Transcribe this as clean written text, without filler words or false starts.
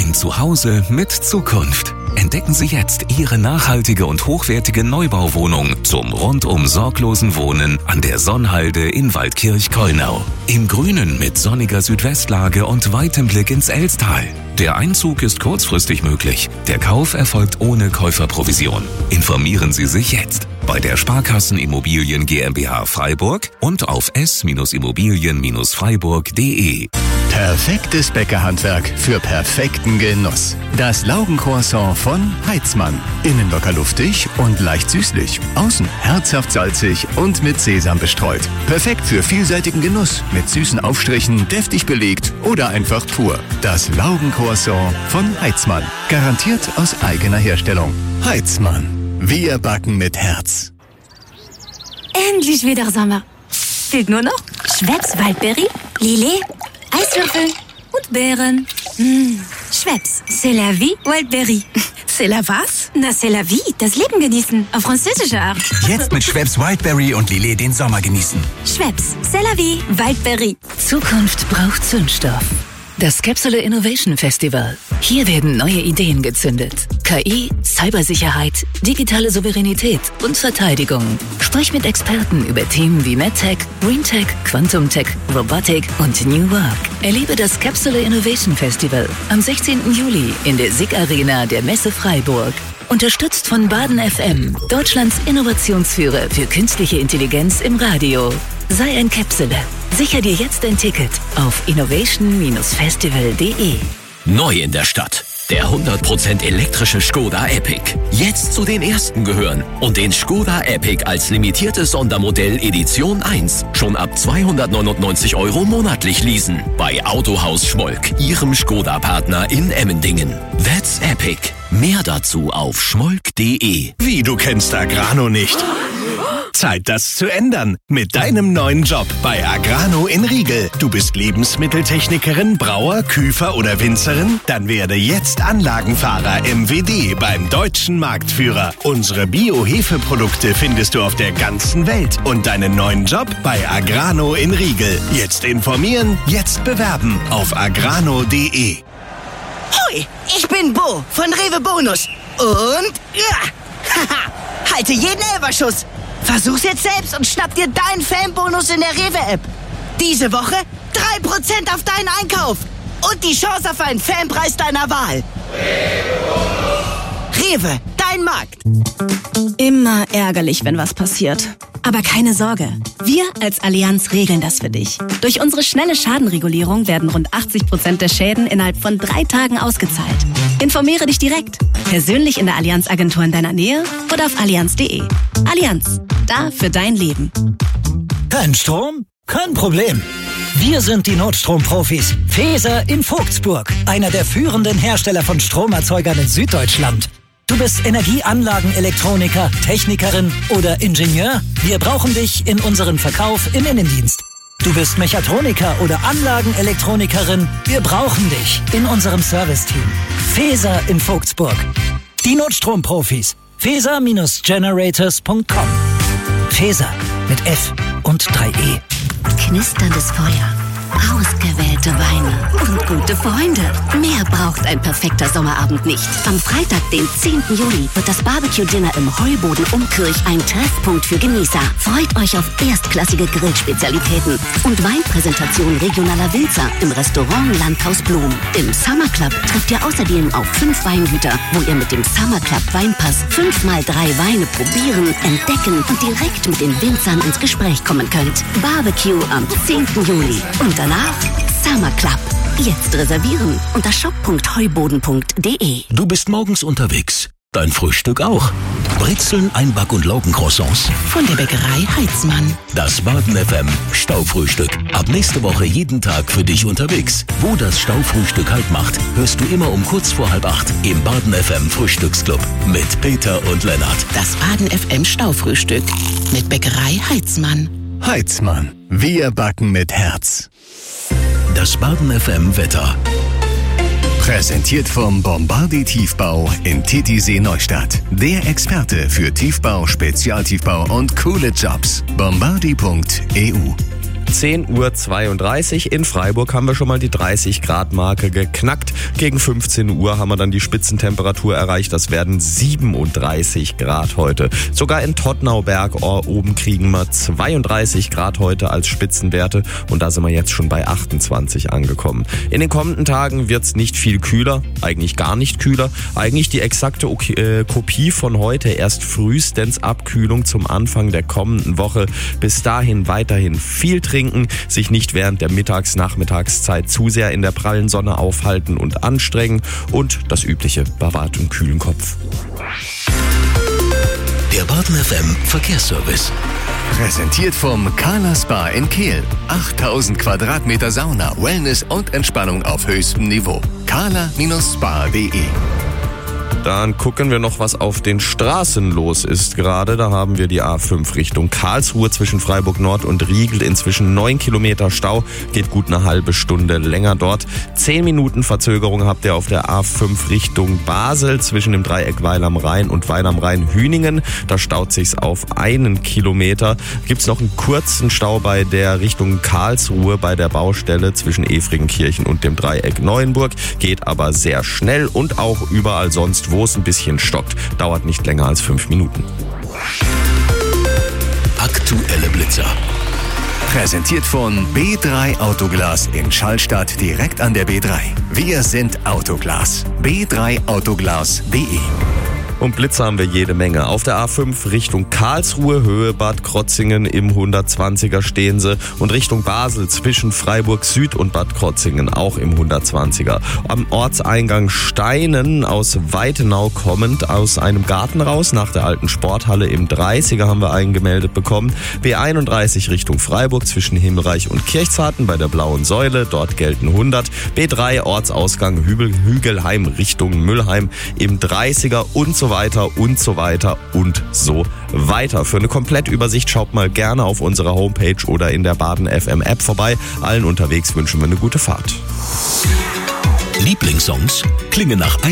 Ein Zuhause mit Zukunft. Entdecken Sie jetzt Ihre nachhaltige und hochwertige Neubauwohnung zum rundum sorglosen Wohnen an der Sonnhalde in Waldkirch-Keunau. Im Grünen mit sonniger Südwestlage und weitem Blick ins Elstal. Der Einzug ist kurzfristig möglich. Der Kauf erfolgt ohne Käuferprovision. Informieren Sie sich jetzt bei der Sparkassen Immobilien GmbH Freiburg und auf s-immobilien-freiburg.de. Perfektes Bäckerhandwerk für perfekten Genuss. Das Laugencroissant von Heitzmann. Innen locker luftig und leicht süßlich. Außen herzhaft salzig und mit Sesam bestreut. Perfekt für vielseitigen Genuss. Mit süßen Aufstrichen, deftig belegt oder einfach pur. Das Laugencroissant von Heitzmann. Garantiert aus eigener Herstellung. Heitzmann. Wir backen mit Herz. Endlich wieder Sommer. Fehlt nur noch Schweppes Waldberry, Lillet, Eiswürfel und Beeren. Schweppes, c'est la vie, Waldberry. C'est la was? Na, c'est la vie, das Leben genießen, auf französische Art. Jetzt mit Schweppes Wildberry und Lillet den Sommer genießen. Schweppes, c'est la vie, Waldberry. Zukunft braucht Zündstoff. Das Capsule Innovation Festival. Hier werden neue Ideen gezündet. KI, Cybersicherheit, digitale Souveränität und Verteidigung. Sprich mit Experten über Themen wie MedTech, GreenTech, Quantum-Tech, Robotik und New Work. Erlebe das Capsule Innovation Festival am 16. Juli in der SIG Arena der Messe Freiburg. Unterstützt von Baden FM, Deutschlands Innovationsführer für künstliche Intelligenz im Radio. Sei ein Capsule. Sicher dir jetzt ein Ticket auf innovation-festival.de. Neu in der Stadt. Der 100% elektrische Skoda Epic. Jetzt zu den ersten gehören und den Skoda Epic als limitiertes Sondermodell Edition 1 schon ab 299 € monatlich leasen. Bei Autohaus Schmolk, Ihrem Skoda-Partner in Emmendingen. That's Epic. Mehr dazu auf schmolk.de. Wie, du kennst Agrano nicht? Zeit, das zu ändern. Mit deinem neuen Job bei Agrano in Riegel. Du bist Lebensmitteltechnikerin, Brauer, Küfer oder Winzerin? Dann werde jetzt Anlagenfahrer MWD beim deutschen Marktführer. Unsere Bio-Hefeprodukte findest du auf der ganzen Welt. Und deinen neuen Job bei Agrano in Riegel. Jetzt informieren, jetzt bewerben auf agrano.de. Hoi, ich bin Bo von Rewe Bonus. Und halte jeden Elferschuss. Versuch's jetzt selbst und schnapp dir deinen Fanbonus in der Rewe-App. Diese Woche 3% auf deinen Einkauf. Und die Chance auf einen Fanpreis deiner Wahl. Rewe, dein Markt. Immer ärgerlich, wenn was passiert. Aber keine Sorge, wir als Allianz regeln das für dich. Durch unsere schnelle Schadenregulierung werden rund 80% der Schäden innerhalb von 3 Tagen ausgezahlt. Informiere dich direkt, persönlich in der Allianz-Agentur in deiner Nähe oder auf allianz.de. Allianz, da für dein Leben. Kein Strom? Kein Problem. Wir sind die Notstromprofis. Feser in Vogtsburg, einer der führenden Hersteller von Stromerzeugern in Süddeutschland. Du bist Energieanlagenelektroniker, Technikerin oder Ingenieur? Wir brauchen dich in unserem Verkauf im Innendienst. Du bist Mechatroniker oder Anlagenelektronikerin? Wir brauchen dich in unserem Serviceteam. Feser in Vogtsburg. Die Notstromprofis. Feser-generators.com. Feser mit F und 3E. Knisterndes Feuer, ausgewählte Weine und gute Freunde. Mehr braucht ein perfekter Sommerabend nicht. Am Freitag, den 10. Juli, wird das Barbecue-Dinner im Heuboden Umkirch ein Treffpunkt für Genießer. Freut euch auf erstklassige Grillspezialitäten und Weinpräsentation regionaler Winzer im Restaurant Landhaus Blum. Im Summer Club trefft ihr außerdem auf 5 Weingüter, wo ihr mit dem Summer Club Weinpass 5x3 Weine probieren, entdecken und direkt mit den Winzern ins Gespräch kommen könnt. Barbecue am 10. Juli. Und danach Summer Club. Jetzt reservieren unter shop.heuboden.de. Du bist morgens unterwegs. Dein Frühstück auch. Brezeln, Einback- und Laugencroissants. Von der Bäckerei Heitzmann. Das Baden FM Staufrühstück. Ab nächste Woche jeden Tag für dich unterwegs. Wo das Staufrühstück Halt macht, hörst du immer um kurz vor 7:30 im Baden FM Frühstücksclub mit Peter und Lennart. Das Baden FM Staufrühstück mit Bäckerei Heitzmann. Heitzmann. Wir backen mit Herz. Das Baden FM Wetter. Präsentiert vom Bombardier Tiefbau in Titisee Neustadt. Der Experte für Tiefbau, Spezialtiefbau und coole Jobs. Bombardier.eu 10:32 Uhr in Freiburg haben wir schon mal die 30-Grad-Marke geknackt. Gegen 15 Uhr haben wir dann die Spitzentemperatur erreicht. Das werden 37 Grad heute. Sogar in Tottnau-Berg oben kriegen wir 32 Grad heute als Spitzenwerte. Und da sind wir jetzt schon bei 28 angekommen. In den kommenden Tagen wird's nicht viel kühler. Eigentlich gar nicht kühler. Eigentlich die exakte Kopie von heute. Erst frühestens Abkühlung zum Anfang der kommenden Woche. Bis dahin weiterhin viel trinken, sich nicht während der Nachmittagszeit zu sehr in der prallen Sonne aufhalten und anstrengen und das Übliche, bewahrt einen kühlen Kopf. Der Baden FM Verkehrsservice. Präsentiert vom Carla Spa in Kehl. 8000 Quadratmeter Sauna, Wellness und Entspannung auf höchstem Niveau. carla-spa.de. Dann gucken wir noch, was auf den Straßen los ist gerade. Da haben wir die A5 Richtung Karlsruhe zwischen Freiburg Nord und Riegel. Inzwischen 9 Kilometer Stau. Geht gut eine halbe Stunde länger dort. 10 Minuten Verzögerung habt ihr auf der A5 Richtung Basel zwischen dem Dreieck Weil am Rhein und Weil am Rhein-Hüningen. Da staut sich's auf 1 Kilometer. Gibt's noch einen kurzen Stau bei der Richtung Karlsruhe bei der Baustelle zwischen Efringenkirchen und dem Dreieck Neuenburg. Geht aber sehr schnell und auch überall sonst, wo es ein bisschen stockt. Dauert nicht länger als 5 Minuten. Aktuelle Blitzer. Präsentiert von B3 Autoglas in Schallstadt direkt an der B3. Wir sind Autoglas. b3autoglas.de. Und Blitzer haben wir jede Menge. Auf der A5 Richtung Karlsruhe, Höhe Bad Krotzingen im 120er stehen sie. Und Richtung Basel zwischen Freiburg Süd und Bad Krotzingen auch im 120er. Am Ortseingang Steinen aus Weitenau kommend aus einem Garten raus nach der alten Sporthalle im 30er haben wir eingemeldet bekommen. B31 Richtung Freiburg zwischen Himmelreich und Kirchzarten bei der Blauen Säule. Dort gelten 100. B3 Ortsausgang Hügelheim Richtung Müllheim im 30er und so weiter und so weiter und so weiter. Für eine Komplettübersicht schaut mal gerne auf unserer Homepage oder in der Baden FM App vorbei. Allen unterwegs wünschen wir eine gute Fahrt. Lieblingssongs klingen nach